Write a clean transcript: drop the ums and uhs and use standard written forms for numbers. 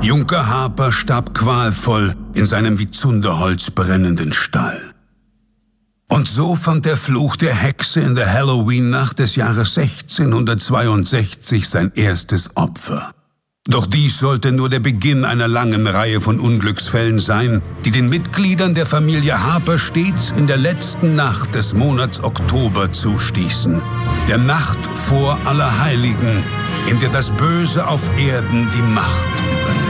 Junker Harper starb qualvoll in seinem wie Zunderholz brennenden Stall. Und so fand der Fluch der Hexe in der Halloween-Nacht des Jahres 1662 sein erstes Opfer. Doch dies sollte nur der Beginn einer langen Reihe von Unglücksfällen sein, die den Mitgliedern der Familie Harper stets in der letzten Nacht des Monats Oktober zustießen. Der Nacht vor Allerheiligen, in der das Böse auf Erden die Macht übernimmt.